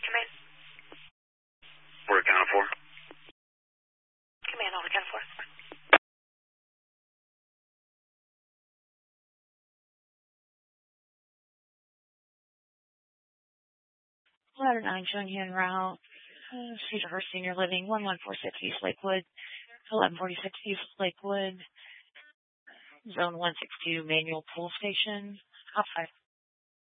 Command. We're accounted for. Command, all accounted for. Ladder 9 showing you en route. Cedar Hurst Senior Living, 1146 East Lakewood, 1146 East Lakewood, Zone 162 Manual Pool Station, outside.